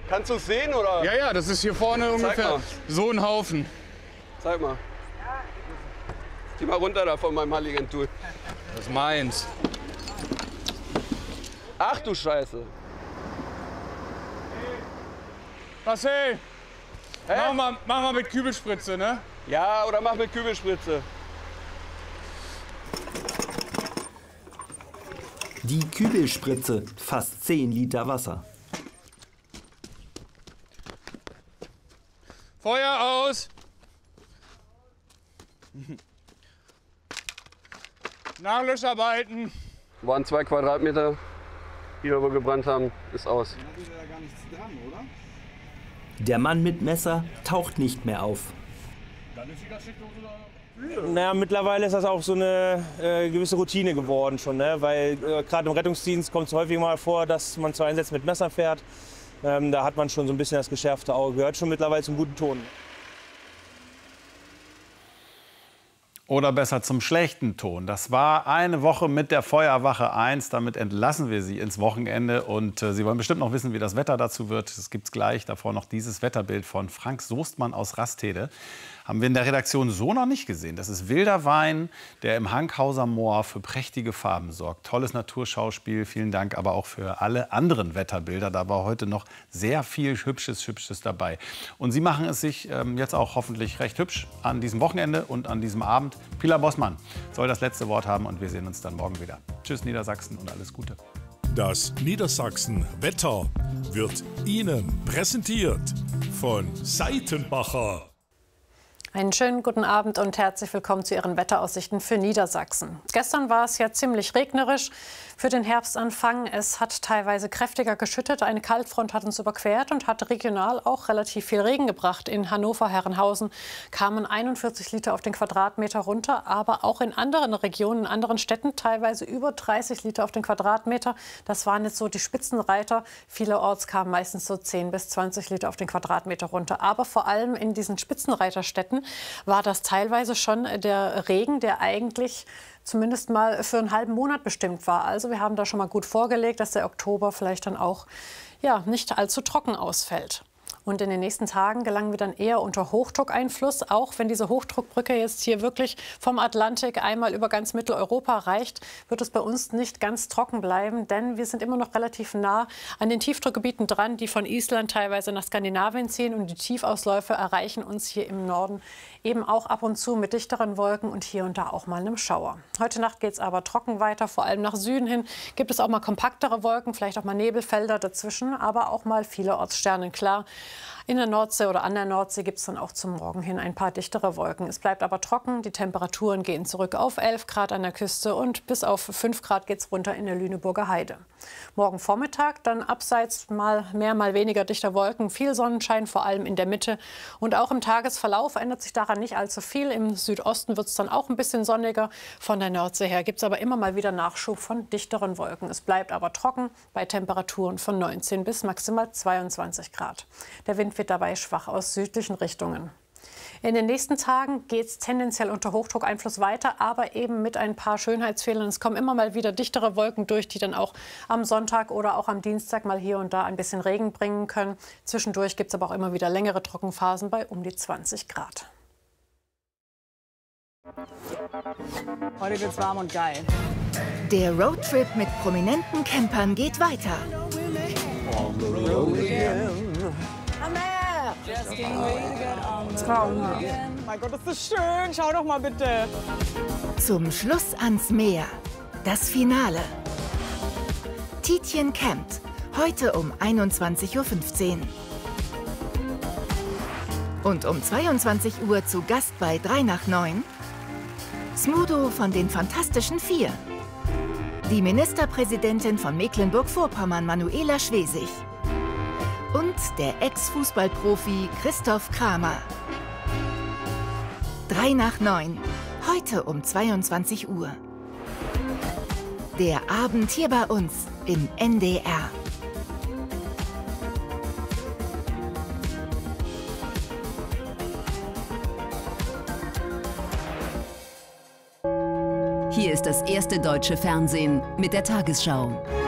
Kannst du es sehen, oder? Ja, ja, das ist hier vorne ungefähr so ein Haufen. Zeig mal. Geh mal runter da von meinem Halligan-Tool. Das ist meins. Ach du Scheiße. Marcel, mach mal mit Kübelspritze, ne? Ja, oder mach mit Kübelspritze. Die Kübelspritze, fast 10 Liter Wasser. Feuer aus! Nachlöscharbeiten. Waren 2 Quadratmeter, die wir gebrannt haben, ist aus. Da ist ja gar nichts dran, oder? Der Mann mit Messer taucht nicht mehr auf. Naja, mittlerweile ist das auch so eine gewisse Routine geworden schon, ne? Weil gerade im Rettungsdienst kommt es häufig mal vor, dass man zu Einsätzen mit Messer fährt. Da hat man schon so ein bisschen das geschärfte Auge. Gehört schon mittlerweile zum guten Ton. Oder besser zum schlechten Ton. Das war eine Woche mit der Feuerwache 1. Damit entlassen wir Sie ins Wochenende. Und Sie wollen bestimmt noch wissen, wie das Wetter dazu wird. Das gibt's gleich. Davor noch dieses Wetterbild von Frank Soestmann aus Rastede. Haben wir in der Redaktion so noch nicht gesehen. Das ist wilder Wein, der im Hankhauser Moor für prächtige Farben sorgt. Tolles Naturschauspiel, vielen Dank, aber auch für alle anderen Wetterbilder. Da war heute noch sehr viel Hübsches dabei. Und Sie machen es sich jetzt auch hoffentlich recht hübsch an diesem Wochenende und an diesem Abend. Pilar Bossmann soll das letzte Wort haben und wir sehen uns dann morgen wieder. Tschüss Niedersachsen und alles Gute. Das Niedersachsen-Wetter wird Ihnen präsentiert von Seitenbacher. Einen schönen guten Abend und herzlich willkommen zu Ihren Wetteraussichten für Niedersachsen. Gestern war es ja ziemlich regnerisch für den Herbstanfang. Es hat teilweise kräftiger geschüttet. Eine Kaltfront hat uns überquert und hat regional auch relativ viel Regen gebracht. In Hannover-Herrenhausen kamen 41 Liter auf den Quadratmeter runter, aber auch in anderen Regionen, in anderen Städten teilweise über 30 Liter auf den Quadratmeter. Das waren jetzt so die Spitzenreiter. Vielerorts kamen meistens so 10 bis 20 Liter auf den Quadratmeter runter. Aber vor allem in diesen Spitzenreiterstädten war das teilweise schon der Regen, der eigentlich zumindest mal für einen halben Monat bestimmt war. Also wir haben da schon mal gut vorgelegt, dass der Oktober vielleicht dann auch nicht allzu trocken ausfällt. Und in den nächsten Tagen gelangen wir dann eher unter Hochdruckeinfluss. Auch wenn diese Hochdruckbrücke jetzt hier wirklich vom Atlantik einmal über ganz Mitteleuropa reicht, wird es bei uns nicht ganz trocken bleiben. Denn wir sind immer noch relativ nah an den Tiefdruckgebieten dran, die von Island teilweise nach Skandinavien ziehen. Und die Tiefausläufe erreichen uns hier im Norden eben auch ab und zu mit dichteren Wolken und hier und da auch mal einem Schauer. Heute Nacht geht es aber trocken weiter. Vor allem nach Süden hin gibt es auch mal kompaktere Wolken, vielleicht auch mal Nebelfelder dazwischen, aber auch mal vielerorts sternenklar. In der Nordsee oder an der Nordsee gibt es dann auch zum Morgen hin ein paar dichtere Wolken. Es bleibt aber trocken. Die Temperaturen gehen zurück auf 11 Grad an der Küste und bis auf 5 Grad geht es runter in der Lüneburger Heide. Morgen Vormittag dann abseits mal mehr, mal weniger dichter Wolken. Viel Sonnenschein, vor allem in der Mitte. Und auch im Tagesverlauf ändert sich daran nicht allzu viel. Im Südosten wird es dann auch ein bisschen sonniger. Von der Nordsee her gibt es aber immer mal wieder Nachschub von dichteren Wolken. Es bleibt aber trocken bei Temperaturen von 19 bis maximal 22 Grad. Der Wind wird dabei schwach aus südlichen Richtungen. In den nächsten Tagen geht es tendenziell unter Hochdruckeinfluss weiter, aber eben mit ein paar Schönheitsfehlern. Es kommen immer mal wieder dichtere Wolken durch, die dann auch am Sonntag oder auch am Dienstag mal hier und da ein bisschen Regen bringen können. Zwischendurch gibt es aber auch immer wieder längere Trockenphasen bei um die 20 Grad. Heute wird's warm und geil. Der Roadtrip mit prominenten Campern geht weiter. Traumhaft. Mein Gott, ist das schön. Schau doch mal bitte. Zum Schluss ans Meer. Das Finale. Tietjen campt. Heute um 21:15 Uhr. Und um 22 Uhr zu Gast bei 3 nach 9. Smudo von den Fantastischen Vier. Die Ministerpräsidentin von Mecklenburg-Vorpommern, Manuela Schwesig. Und der Ex-Fußballprofi Christoph Kramer. 3 nach 9. Heute um 22 Uhr. Der Abend hier bei uns im NDR. Hier ist das erste deutsche Fernsehen mit der Tagesschau.